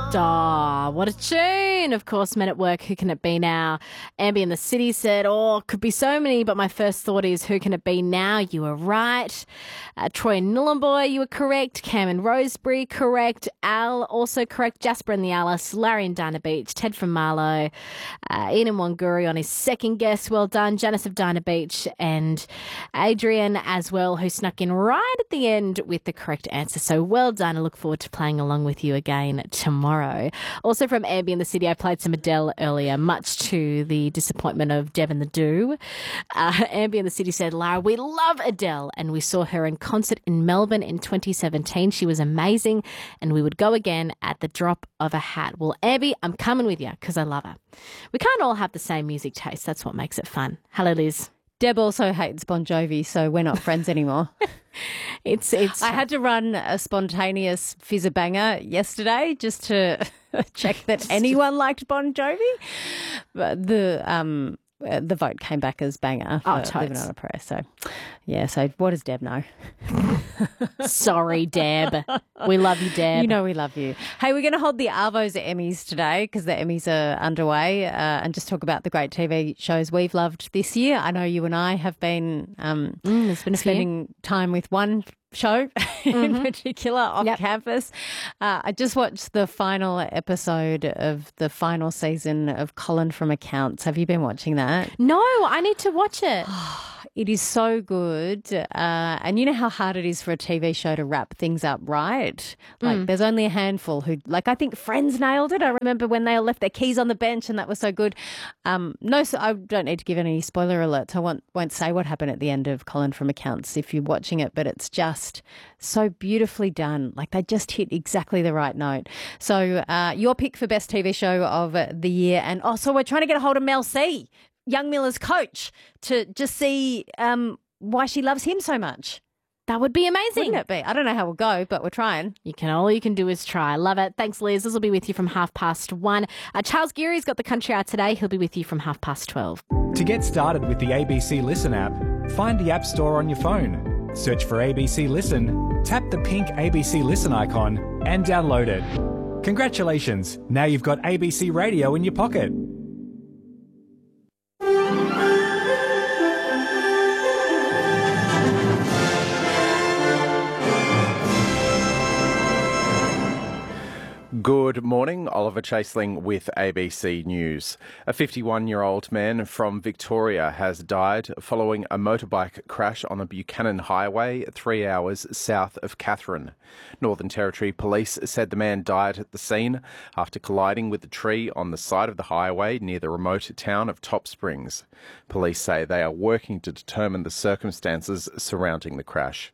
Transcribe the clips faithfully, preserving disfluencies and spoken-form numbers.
Oh, what a tune. Of course, Men at Work, Who Can It Be Now? Ambi in the City said, oh, could be so many, but my first thought is, who can it be now? You were right. Uh, Troy and Nhulunbuy, you were correct. Cam and Rosebery, correct. Al, also correct. Jasper and the Alice, Larry and Dana Beach, Ted from Marlow, uh, Ian and Wanguri on his second guess. Well done. Janice of Dana Beach and Adrian as well, who snuck in right at the end with the correct answer. So well done. I look forward to playing along with you again tomorrow. Also from Ambi in the City, I played some Adele earlier, much to the disappointment of Devin the Do. Uh, Ambi in the City said, Lara, we love Adele, and we saw her in concert in Melbourne in twenty seventeen. She was amazing, and we would go again at the drop of a hat. Well, Ambi, I'm coming with you because I love her. We can't all have the same music taste. That's what makes it fun. Hello, Liz. Deb also hates Bon Jovi, so we're not friends anymore. It's it's. I had to run a spontaneous fizzer banger yesterday just to check that anyone liked Bon Jovi. But the um the vote came back as banger for oh, Living on a Prayer. So yeah. So what does Deb know? Sorry, Deb. We love you, Deb. You know we love you. Hey, we're going to hold the Arvos Emmys today because the Emmys are underway uh, and just talk about the great T V shows we've loved this year. I know you and I have been, um, mm, there's been a spending few. time with one show in mm-hmm. particular off yep. campus. Uh, I just watched the final episode of the final season of Colin from Accounts. Have you been watching that? No, I need to watch it. It is so good. Uh, and you know how hard it is for a T V show to wrap things up right? Like mm. there's only a handful who, like I think Friends nailed it. I remember when they all left their keys on the bench and that was so good. Um, no, so I don't need to give any spoiler alerts. I won't, won't say what happened at the end of Colin from Accounts if you're watching it, but it's just so beautifully done. Like they just hit exactly the right note. So uh, your pick for best T V show of the year. And also we're trying to get a hold of Mel C, Young Miller's coach, to just see um, why she loves him so much. That would be amazing. Wouldn't it be? I don't know how we'll go, but we're trying. You can all you can do is try. Love it. Thanks, Liz. This will be with you from half past one. Uh, Charles Geary's got the country out today. He'll be with you from half past twelve. To get started with the A B C Listen app, find the App Store on your phone. Search for A B C Listen, tap the pink A B C Listen icon and download it. Congratulations. Now you've got A B C Radio in your pocket. Good morning, Oliver Chaseling with A B C News. A fifty-one-year-old man from Victoria has died following a motorbike crash on the Buchanan Highway three hours south of Katherine. Northern Territory Police said the man died at the scene after colliding with a tree on the side of the highway near the remote town of Top Springs. Police say they are working to determine the circumstances surrounding the crash.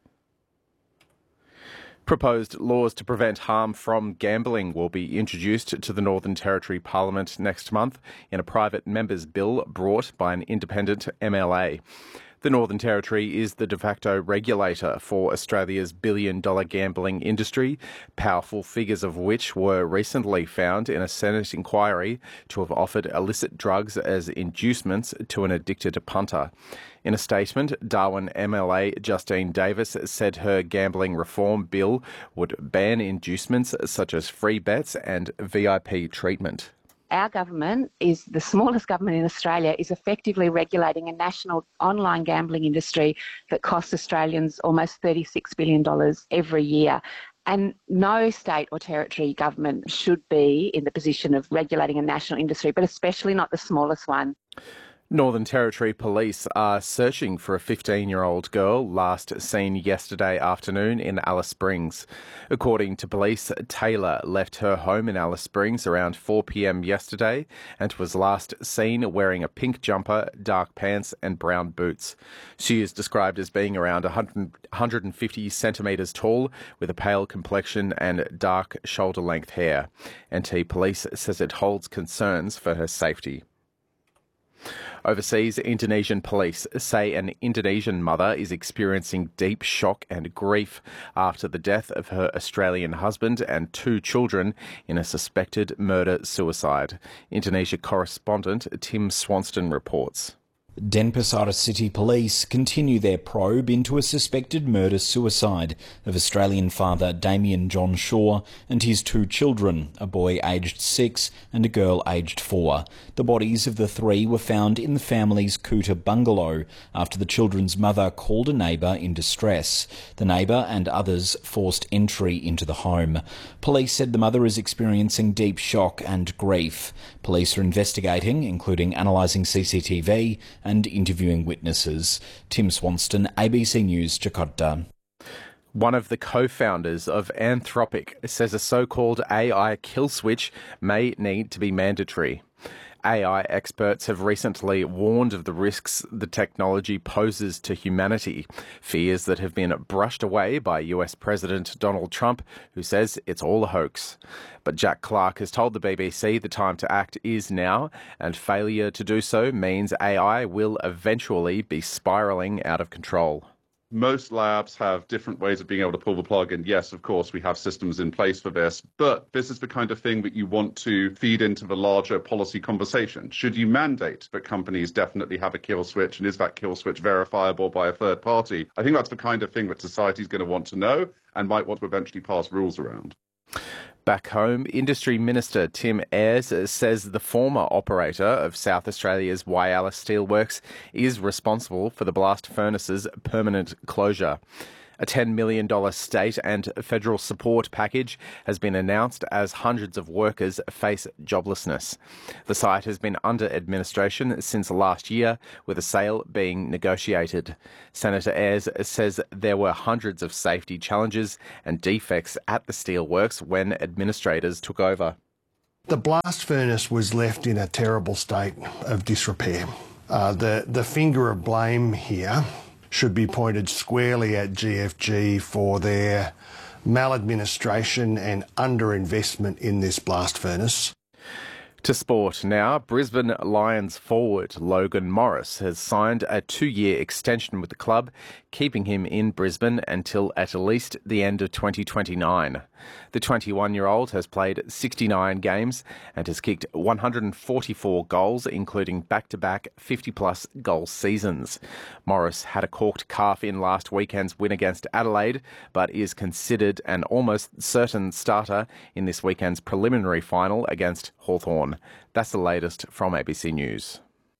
Proposed laws to prevent harm from gambling will be introduced to the Northern Territory Parliament next month in a private member's bill brought by an independent M L A. The Northern Territory is the de facto regulator for Australia's billion-dollar gambling industry, powerful figures of which were recently found in a Senate inquiry to have offered illicit drugs as inducements to an addicted punter. In a statement, Darwin M L A Justine Davis said her gambling reform bill would ban inducements such as free bets and V I P treatment. Our government is the smallest government in Australia, is effectively regulating a national online gambling industry that costs Australians almost thirty-six billion dollars every year. And no state or territory government should be in the position of regulating a national industry, but especially not the smallest one. Northern Territory Police are searching for a fifteen-year-old girl last seen yesterday afternoon in Alice Springs. According to police, Taylor left her home in Alice Springs around four p.m. yesterday and was last seen wearing a pink jumper, dark pants and brown boots. She is described as being around one hundred fifty centimetres tall with a pale complexion and dark shoulder-length hair. N T Police says it holds concerns for her safety. Overseas, Indonesian police say an Indonesian mother is experiencing deep shock and grief after the death of her Australian husband and two children in a suspected murder-suicide. Indonesia correspondent Tim Swanston reports. Denpasar City Police continue their probe into a suspected murder-suicide of Australian father Damien John Shaw and his two children, a boy aged six and a girl aged four. The bodies of the three were found in the family's Coota bungalow after the children's mother called a neighbour in distress. The neighbour and others forced entry into the home. Police said the mother is experiencing deep shock and grief. Police are investigating, including analysing C C T V and interviewing witnesses. Tim Swanston, A B C News, Jakarta. One of the co-founders of Anthropic says a so-called A I kill switch may need to be mandatory. A I experts have recently warned of the risks the technology poses to humanity, fears that have been brushed away by U S President Donald Trump, who says it's all a hoax. But Jack Clark has told the B B C the time to act is now, and failure to do so means A I will eventually be spiralling out of control. Most labs have different ways of being able to pull the plug, and yes, of course, we have systems in place for this, but this is the kind of thing that you want to feed into the larger policy conversation. Should you mandate that companies definitely have a kill switch, and is that kill switch verifiable by a third party? I think that's the kind of thing that society is going to want to know and might want to eventually pass rules around. Back home, Industry Minister Tim Ayres says the former operator of South Australia's Whyalla Steelworks is responsible for the blast furnace's permanent closure. A ten million dollars state and federal support package has been announced as hundreds of workers face joblessness. The site has been under administration since last year, with a sale being negotiated. Senator Ayres says there were hundreds of safety challenges and defects at the steelworks when administrators took over. The blast furnace was left in a terrible state of disrepair. Uh, the, the finger of blame here should be pointed squarely at G F G for their maladministration and underinvestment in this blast furnace. To sport now, Brisbane Lions forward Logan Morris has signed a two-year extension with the club, keeping him in Brisbane until at least the end of twenty twenty-nine. The twenty-one-year-old has played sixty-nine games and has kicked one hundred forty-four goals, including back-to-back fifty-plus goal seasons. Morris had a corked calf in last weekend's win against Adelaide, but is considered an almost certain starter in this weekend's preliminary final against Hawthorn. That's the latest from A B C News.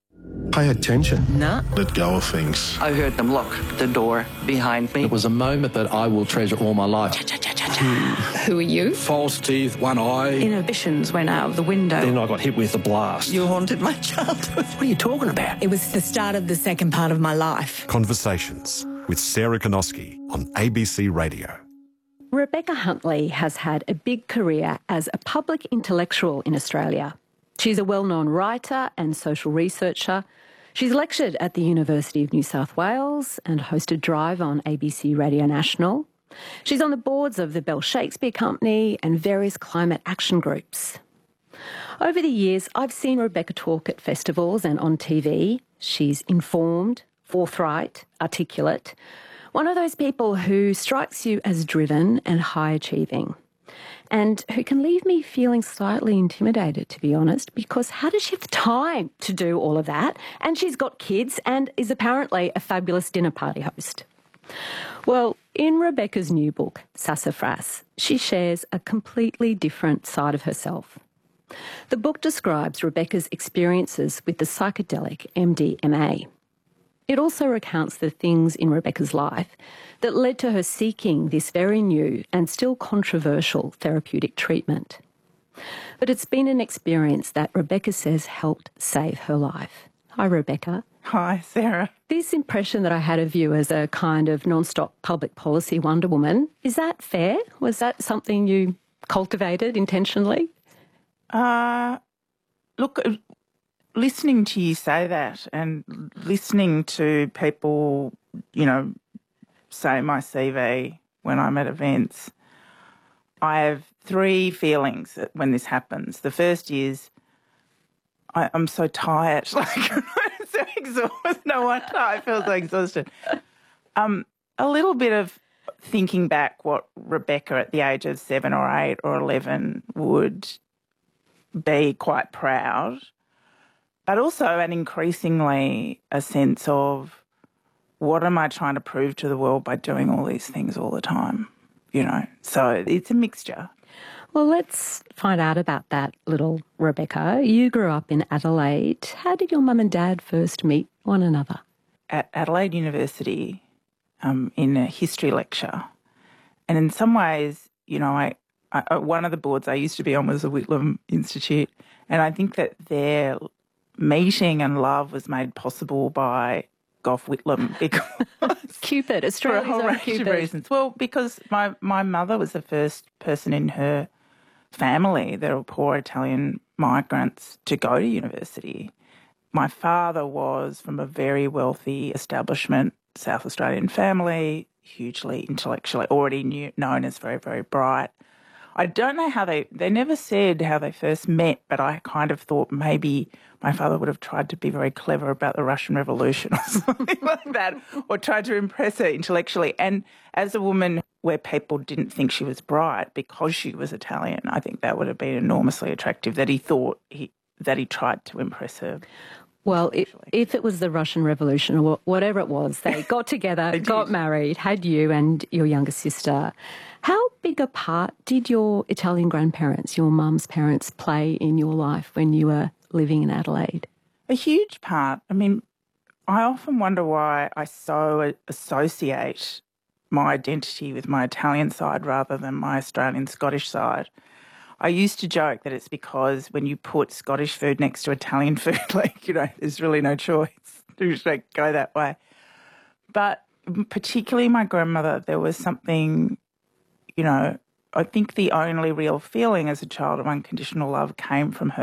Pay attention. No. Let go of things. I heard them lock the door behind me. It was a moment that I will treasure all my life. Who are you? False teeth, one eye. Inhibitions went out of the window. Then I got hit with a blast. You haunted my childhood. What are you talking about? It was the start of the second part of my life. Conversations with Sarah Konoski on A B C Radio. Rebecca Huntley has had a big career as a public intellectual in Australia. She's a well-known writer and social researcher. She's lectured at the University of New South Wales and hosted Drive on A B C Radio National. She's on the boards of the Bell Shakespeare Company and various climate action groups. Over the years, I've seen Rebecca talk at festivals and on T V. She's informed, forthright, articulate, one of those people who strikes you as driven and high-achieving, and who can leave me feeling slightly intimidated, to be honest, because how does she have the time to do all of that? And she's got kids and is apparently a fabulous dinner party host. Well, in Rebecca's new book, Sassafras, she shares a completely different side of herself. The book describes Rebecca's experiences with the psychedelic M D M A. It also recounts the things in Rebecca's life that led to her seeking this very new and still controversial therapeutic treatment. But it's been an experience that Rebecca says helped save her life. Hi, Rebecca. Hi, Sarah. This impression that I had of you as a kind of non-stop public policy Wonder Woman, is that fair? Was that something you cultivated intentionally? Uh, look, listening to you say that and listening to people, you know, say my C V when I'm at events, I have three feelings when this happens. The first is I, I'm so tired. Like, I'm so exhausted. No wonder I feel so exhausted. Um, a little bit of thinking back what Rebecca at the age of seven or eight or eleven would be quite proud. but also an increasingly a sense of what am I trying to prove to the world by doing all these things all the time, you know? So it's a mixture. Well, let's find out about that, little Rebecca. You grew up in Adelaide. How did your mum and dad first meet one another? At Adelaide University, um, in a history lecture. And in some ways, you know, I, I one of the boards I used to be on was the Whitlam Institute, and I think that their meeting and love was made possible by Gough Whitlam because Cupid, Australia's for a whole own range Cupid. of reasons. Well, because my, my mother was the first person in her family, they were poor Italian migrants, to go to university. My father was from a very wealthy establishment, South Australian family, hugely intellectually, already knew, known as very, very bright. I don't know how they, they never said how they first met, but I kind of thought maybe my father would have tried to be very clever about the Russian Revolution or something like that, or tried to impress her intellectually. And as a woman where people didn't think she was bright because she was Italian, I think that would have been enormously attractive, that he thought he, that he tried to impress her. Well, if, if it was the Russian Revolution or whatever it was, they got together, They got did. married, had you and your younger sister. How big a part did your Italian grandparents, your mum's parents, play in your life when you were living in Adelaide? A huge part. I mean, I often wonder why I so associate my identity with my Italian side rather than my Australian Scottish side. I used to joke that it's because when you put Scottish food next to Italian food, like, you know, there's really no choice to like, go that way. But particularly my grandmother, there was something, you know, I think the only real feeling as a child of unconditional love came from her